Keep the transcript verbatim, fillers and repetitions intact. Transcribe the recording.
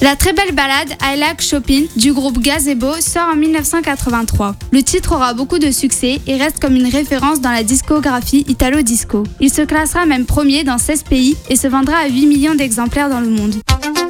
La très belle ballade I Like Shopping du groupe Gazebo sort en dix-neuf cent quatre-vingt-trois. Le titre aura beaucoup de succès et reste comme une référence dans la discographie italo-disco. Il se classera même premier dans seize pays et se vendra à huit millions d'exemplaires dans le monde.